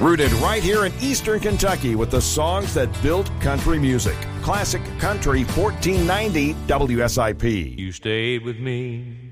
Rooted right here in Eastern Kentucky with the songs that built country music. Classic Country 1490 WSIP. You stayed with me